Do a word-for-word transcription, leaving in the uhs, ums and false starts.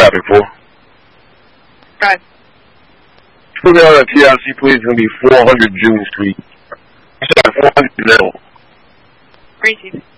traffic for? Go ahead. Put me on that T I C, please. It's going to be four hundred June Street. four hundred now. Green Chief.